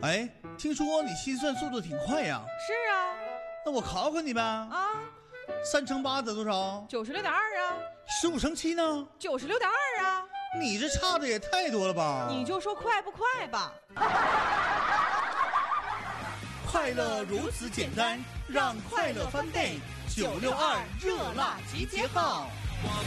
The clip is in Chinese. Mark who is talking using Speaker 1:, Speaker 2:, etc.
Speaker 1: 哎，听说你心算速度挺快呀？
Speaker 2: 是啊。
Speaker 1: 那我考考你呗。
Speaker 2: 啊
Speaker 1: 3乘8得多少
Speaker 2: ？96.2啊。
Speaker 1: 15乘7呢
Speaker 2: ？96.2啊。
Speaker 1: 你这差的也太多了吧？
Speaker 2: 你就说快不快吧。
Speaker 1: 快乐如此简单，让快乐翻倍。962热辣集结号。